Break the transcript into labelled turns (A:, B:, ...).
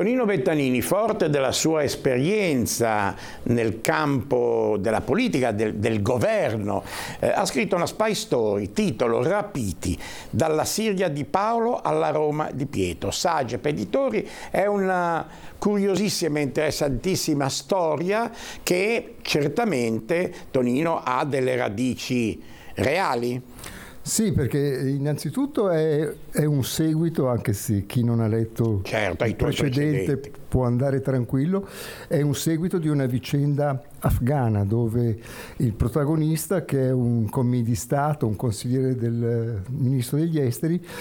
A: Tonino Bettanini, forte della sua esperienza nel campo della politica, del governo, ha scritto una spy story, titolo Rapiti, dalla Siria di Paolo alla Roma di Pietro. Saggia per Editori, è una curiosissima e interessantissima storia che certamente, Tonino, ha delle radici reali.
B: Sì, perché innanzitutto è un seguito, anche se chi non ha letto il precedente può andare tranquillo, è un seguito di una vicenda afghana dove il protagonista, che è un commis di Stato, un consigliere del ministro degli esteri,